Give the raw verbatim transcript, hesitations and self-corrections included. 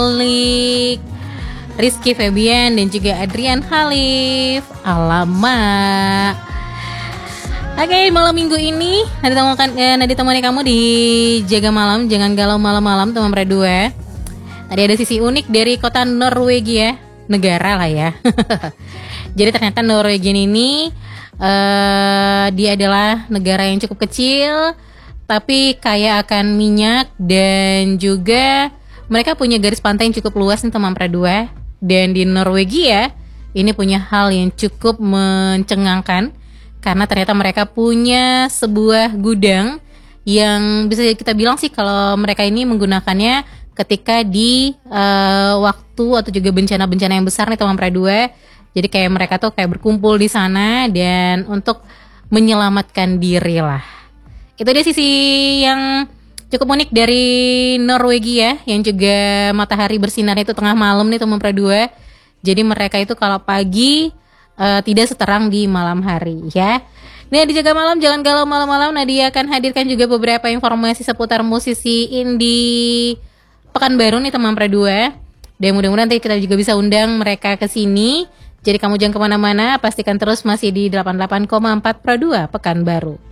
Lik, Rizky Febian dan juga Adrian Halif. Alamak. Oke, malam minggu ini Nadita temukan eh, Nadita temani kamu di Jaga Malam, jangan galau malam-malam teman berdua. Tadi ada sisi unik dari kota Norwegia, negara lah ya. Jadi ternyata Norwegia ini uh, dia adalah negara yang cukup kecil tapi kaya akan minyak, dan juga mereka punya garis pantai yang cukup luas nih teman berdua. Dan di Norwegia ini punya hal yang cukup mencengangkan, karena ternyata mereka punya sebuah gudang yang bisa kita bilang sih kalau mereka ini menggunakannya ketika di uh, waktu atau juga bencana-bencana yang besar nih teman berdua. Jadi kayak mereka tuh kayak berkumpul di sana dan untuk menyelamatkan diri lah. Itu dia sisi yang cukup unik dari Norwegia, yang juga matahari bersinar itu tengah malam nih teman berdua. Jadi mereka itu kalau pagi uh, tidak seterang di malam hari ya. Nah, di Jaga Malam jangan galau malam-malam, Nadia akan hadirkan juga beberapa informasi seputar musisi indie Pekanbaru nih teman berdua. Dan mudah-mudahan nanti kita juga bisa undang mereka ke sini. Jadi kamu jangan kemana-mana, pastikan terus masih di delapan puluh delapan koma empat Pro dua Pekanbaru.